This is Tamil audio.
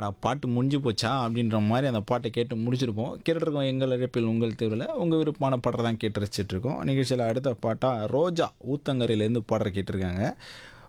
"என்னடா பாட்டு முடிஞ்சு போச்சா?" அப்படின்ற மாரி அந்த பாட்ட கேட்டு முடிச்சிருப்போம். கேட்டுட்ருக்கோம் எங்கள் அழைப்பில் உங்கள் தேர்வுல. உங்க விருப்பமான பாடல் தான் கேட்டு ரசிச்சுட்ருக்கோம். நிகழ்ச்சியில அடுத்த பாட்டா ரோஜா ஊத்தங்கரையிலேருந்து பாடல் கேட்டிருக்காங்க.